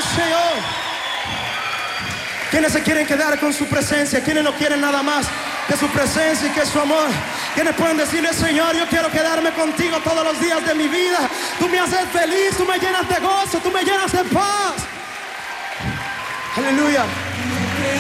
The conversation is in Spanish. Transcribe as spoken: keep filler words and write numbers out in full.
Señor. ¿Quiénes se quieren quedar con su presencia? ¿Quiénes no quieren nada más que su presencia y que su amor? ¿Quiénes pueden decirle, Señor, yo quiero quedarme contigo todos los días de mi vida? Tú me haces feliz, tú me llenas de gozo, tú me llenas de paz. Aleluya.